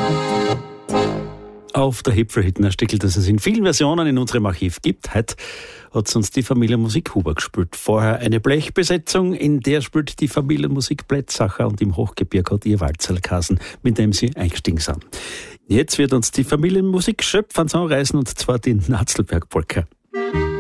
Auf der Hipfelhütten-Stickel, das es in vielen Versionen in unserem Archiv gibt. Heute hat uns die Familienmusik Huber gespielt. Vorher eine Blechbesetzung, in der spielt die Familienmusik Blätzacher und im Hochgebirge hat ihr Walzerl geheißen, mit dem sie eingestiegen sind. Jetzt wird uns die Familienmusik Schöpf ans Anreisen, und zwar die Natzelberg-Polka.